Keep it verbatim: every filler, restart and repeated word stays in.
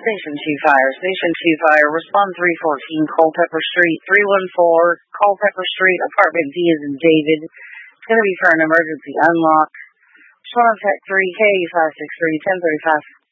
Station two Fire, Station two Fire, respond three fourteen Culpeper Street, three one four Culpeper Street, apartment D as in David. It's going to be for an emergency unlock. Swan Tech three K five six three ten thirty-five.